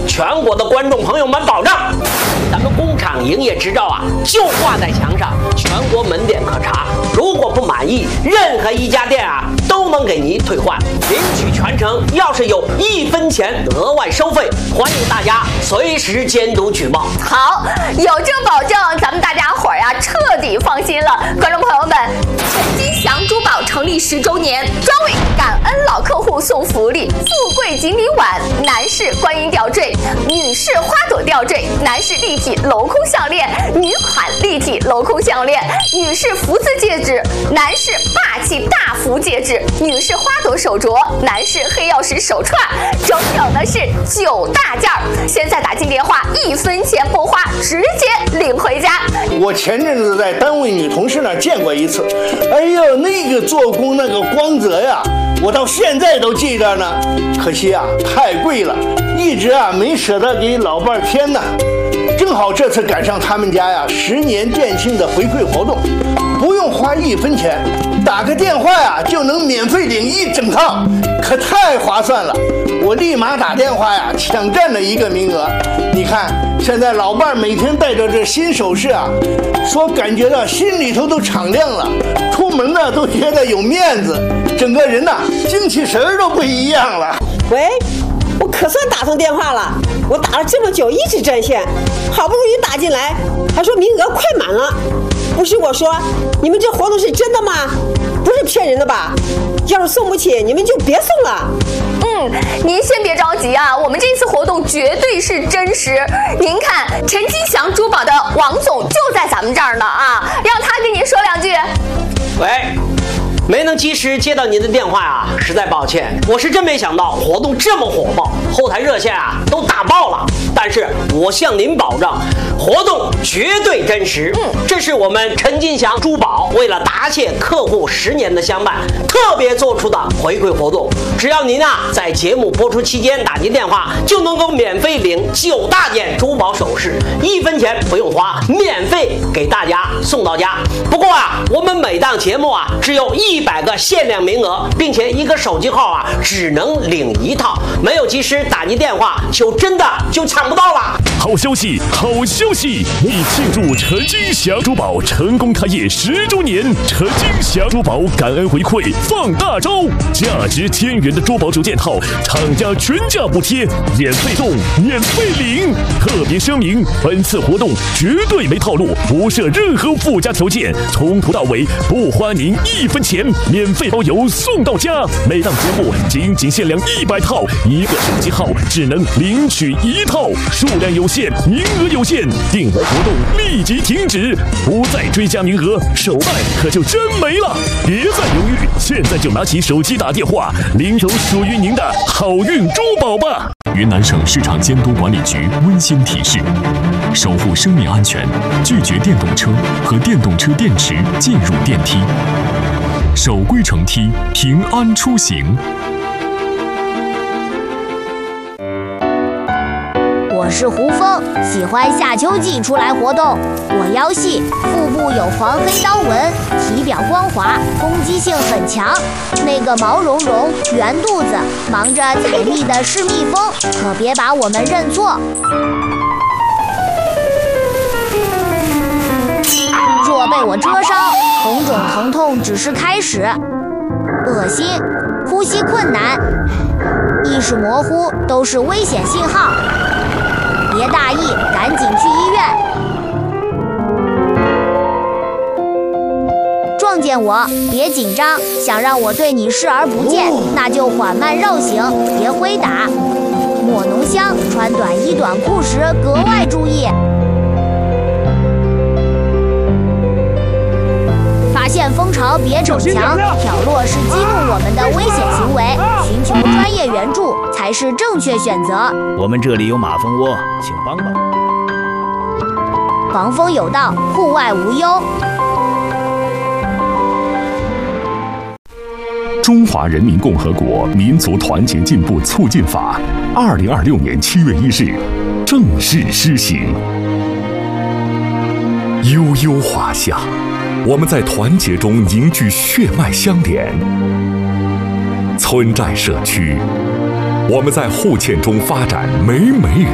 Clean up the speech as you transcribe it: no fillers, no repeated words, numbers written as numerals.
全国的观众朋友们保障，咱们工厂营业执照啊就挂在墙上，全国门店可查。如果不满意，任何一家店啊都能给您退换，领取全程。要是有1分钱额外收费，欢迎大家随时监督举报。 好，有这保证，咱们大家伙儿呀彻底放心了。观众朋友们，陈金祥珠宝成立10周年，专为感恩老客户送福利：富贵锦鲤碗、男士观音吊坠、女士花朵吊坠、男士立体镂空项链、女款立体镂空项链、女士福字戒指、男士霸气大福戒指、女士花朵手镯、男士黑曜石手串，整整的是9大件儿。现在打进电话，1分钱不花，直接领回家。 我前阵子在单位女同事那儿见过一次，哎呦，那个做工那个光泽呀，我到现在都记着呢。可惜啊，太贵了，一直啊没舍得给老伴儿添呢。正好这次赶上他们家呀10年店庆的回馈活动，不用花1分钱，打个电话呀就能免费领1整套，可太划算了。我立马打电话呀抢占了1个名额。你看现在老伴儿每天戴着这新首饰啊，说感觉到心里头都敞亮了，出门呢都觉得有面子，整个人呐精气神儿都不一样了。 喂，我可算打通电话了，我打了这么久一直占线，好不容易打进来，还说名额快满了。不是我说，你们这活动是真的吗？不是骗人的吧？要是送不起，你们就别送了。 您先别着急啊，我们这次活动绝对是真实。您看，陈金祥珠宝的王总就在咱们这儿呢啊，让他跟您说2句。 喂，没能及时接到您的电话啊，实在抱歉。我是真没想到活动这么火爆，后台热线啊都打爆了。但是我向您保证，活动绝对真实。这是我们陈金祥珠宝为了答谢客户10年的相伴，特别做出的回馈活动。只要您啊在节目播出期间打进电话，就能够免费领9大件珠宝首饰，1分钱不用花，免费给大家送到家。不过啊，我们每档节目啊只有100个限量名额，并且1个手机号啊只能领1套，没有及时打进电话就真的抢不到了。 好消息，好消息！为庆祝陈金祥珠宝成功开业10周年，陈金祥珠宝感恩回馈放大招，价值1000元的珠宝9件套，厂家全价补贴，免费送，免费领。特别声明，本次活动绝对没套路，不设任何附加条件，从头到尾不花您1分钱，免费包邮送到家。每档节目仅限量100套，1个手机号只能领取1套，数量有限，名额有限，订单活动立即停止，不再追加名额，手办可就真没了。别再犹豫，现在就拿起手机打电话，领走属于您的好运珠宝吧。云南省市场监督管理局温馨提示：守护生命安全，拒绝电动车和电动车电池进入电梯，守规乘梯，平安出行。 我是胡峰，喜欢夏秋季出来活动。我腰细，腹部有黄黑刀纹，体表光滑，攻击性很强。那个毛茸茸、圆肚子，忙着采蜜的是蜜蜂，可别把我们认错。若被我蛰伤，红肿疼痛只是开始。恶心、呼吸困难、意识模糊都是危险信号。别大意，赶紧去医院。撞见我别紧张，想让我对你视而不见，那就缓慢绕行，别挥打。抹浓香，穿短衣短裤时格外注意。发现蜂巢别逞强，挑落是激怒我们的危险行为，寻求专业援助才是正确选择。 我们这里有马蜂窝，请帮帮。 防风有道，户外无忧。 中华人民共和国民族团结进步促进法，2026年7月1日正式施行。悠悠华夏，我们在团结中凝聚血脉相连；村寨社区，我们在互鉴中发展美美